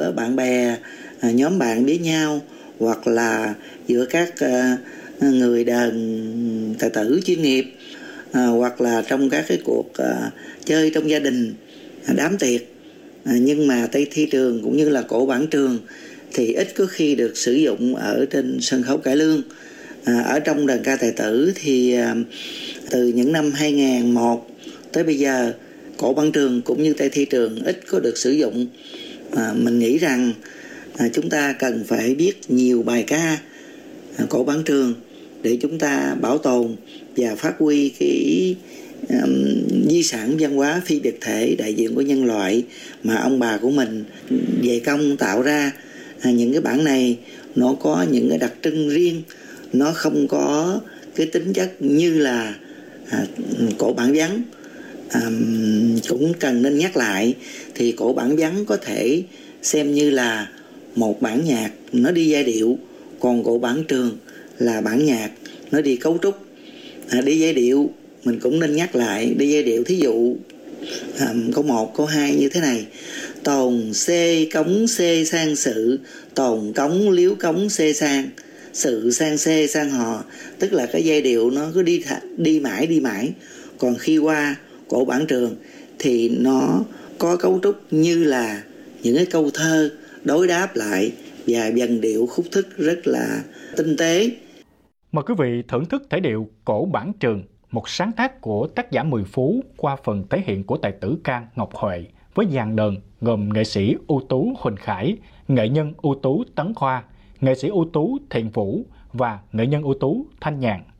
giữa bạn bè, nhóm bạn với nhau, hoặc là giữa các người đàn tài tử chuyên nghiệp, hoặc là trong các cái cuộc chơi trong gia đình, đám tiệc. Nhưng mà Tây Thi Trường cũng như là Cổ Bản Trường thì ít có khi được sử dụng ở trên sân khấu cải lương. Ở trong đờn ca tài tử thì từ những năm 2001 tới bây giờ, Cổ Bản Trường cũng như Tây Thi Trường ít có được sử dụng. Mình nghĩ rằng chúng ta cần phải biết nhiều bài ca Cổ Bản Trường để chúng ta bảo tồn và phát huy cái di sản văn hóa phi vật thể đại diện của nhân loại mà ông bà của mình dày công tạo ra. Những cái bản này nó có những cái đặc trưng riêng, nó không có cái tính chất như là cổ bản vắng. Cũng cần nên nhắc lại thì cổ bản vắng có thể xem như là một bản nhạc nó đi giai điệu, còn Cổ Bản Trường là bản nhạc nó đi cấu trúc. Đi giai điệu mình cũng nên nhắc lại, đi giai điệu thí dụ câu 1, câu 2 như thế này: tồn xê cống xê sang sự, tồn cống liếu cống xê sang, sự sang xê sang hò. Tức là cái giai điệu nó cứ đi mãi. Còn khi qua Cổ Bản Trường thì nó có cấu trúc như là những cái câu thơ đối đáp lại và vần điệu khúc thức rất là tinh tế. Mời quý vị thưởng thức thể điệu Cổ Bản Trường, một sáng tác của tác giả Mười Phú qua phần thể hiện của tài tử ca Ngọc Huệ với dàn đờn gồm nghệ sĩ ưu tú Huỳnh Khải, nghệ nhân ưu tú Tấn Khoa, nghệ sĩ ưu tú Thiện Vũ và nghệ nhân ưu tú Thanh Nhàn.